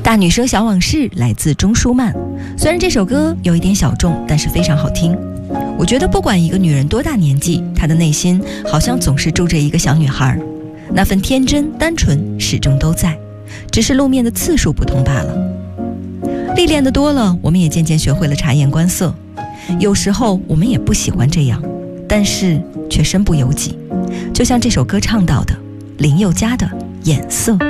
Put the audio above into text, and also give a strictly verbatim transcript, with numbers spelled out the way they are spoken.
大女生小往事来自钟舒漫，虽然这首歌有一点小众，但是非常好听。我觉得不管一个女人多大年纪，她的内心好像总是住着一个小女孩，那份天真单纯始终都在，只是露面的次数不同罢了。历练的多了，我们也渐渐学会了察言观色，有时候我们也不喜欢这样，但是却身不由己，就像这首歌唱到的林宥嘉的眼色。